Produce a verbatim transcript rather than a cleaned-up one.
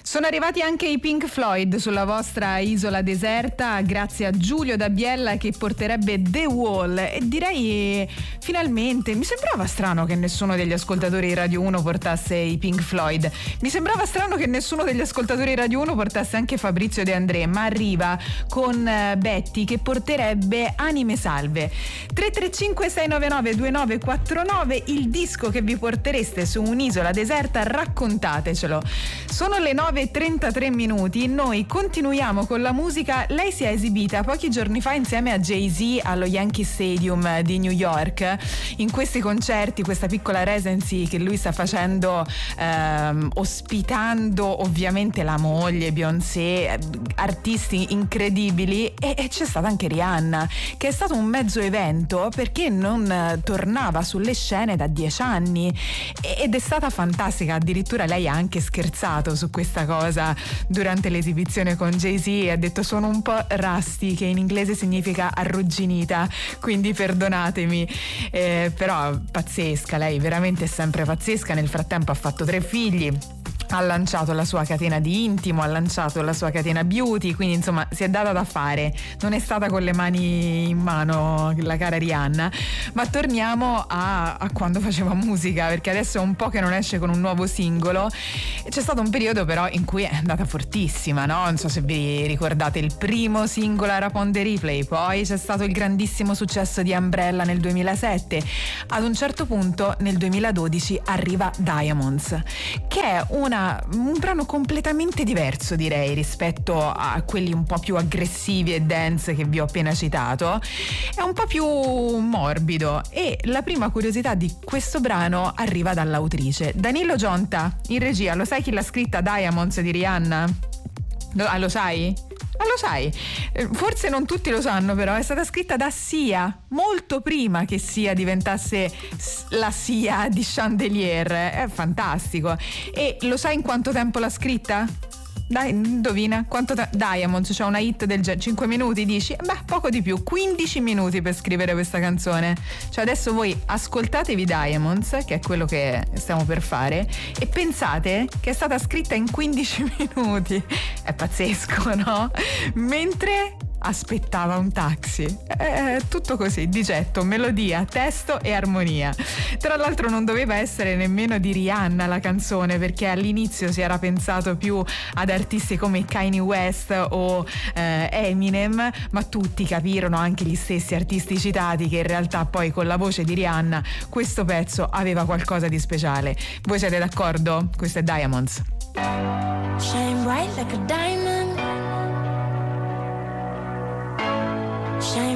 Sono arrivati anche i Pink Floyd sulla vostra isola deserta, grazie a Giulio da Biella che porterebbe The Wall. E direi finalmente, mi sembrava strano che nessuno degli ascoltatori di Radio uno portasse i Pink Floyd, mi sembrava strano che nessuno degli ascoltatori di Radio uno portasse anche Fabrizio De André, ma arriva con Betty che porterebbe Anime Salve. Tre tre cinque sei nove nove due nove quattro nove, il disco che vi portereste su un'isola deserta, raccontatecelo. Sono le nove e trentatré minuti, noi continuiamo con la musica. Lei si è esibita pochi giorni fa insieme a Jay-Z allo Yankee Stadium di New York. In questi concerti, questa piccola residency che lui sta facendo, ehm, ospitando ovviamente la moglie, Beyoncé, artisti incredibili, e, e c'è stata anche Rihanna, che è stato un mezzo evento perché non eh, tornava sulle scene da dieci anni, e, ed è stata fantastica. Addirittura lei ha anche scherzato su questa cosa durante l'esibizione con Jay-Z e ha detto: sono un po' rusty, che in inglese significa arrugginita, quindi perdonatemi. Eh, però pazzesca, lei veramente è sempre pazzesca. Nel frattempo ha fatto tre figli, ha lanciato la sua catena di intimo, ha lanciato la sua catena beauty, quindi insomma si è data da fare, non è stata con le mani in mano la cara Rihanna. Ma torniamo a, a quando faceva musica, perché adesso è un po' che non esce con un nuovo singolo. C'è stato un periodo però in cui è andata fortissima, no? Non so se vi ricordate, il primo singolo era Upon the Replay, poi c'è stato il grandissimo successo di Umbrella nel duemilasette. Ad un certo punto nel duemiladodici arriva Diamonds, che è una un brano completamente diverso, direi, rispetto a quelli un po' più aggressivi e dance che vi ho appena citato. È un po' più morbido, e la prima curiosità di questo brano arriva dall'autrice. Danilo Gionta in regia, lo sai chi l'ha scritta Diamonds di Rihanna? Lo, ah, lo sai? Ah, lo sai? Forse non tutti lo sanno, però è stata scritta da Sia, molto prima che Sia diventasse la Sia di Chandelier. È fantastico. E lo sai in quanto tempo l'ha scritta? Dai, indovina quanto te- Diamonds, cioè una hit del genere, cinque minuti dici? Beh, poco di più, quindici minuti per scrivere questa canzone. Cioè adesso voi ascoltatevi Diamonds, che è quello che stiamo per fare, e pensate che è stata scritta in quindici minuti. È pazzesco, no? Mentre aspettava un taxi. È tutto così, di getto, melodia, testo e armonia. Tra l'altro non doveva essere nemmeno di Rihanna la canzone, perché all'inizio si era pensato più ad artisti come Kanye West o eh, Eminem, ma tutti capirono, anche gli stessi artisti citati, che in realtà poi con la voce di Rihanna questo pezzo aveva qualcosa di speciale. Voi siete d'accordo? Questo è Diamonds. Shine bright like a diamond. Shine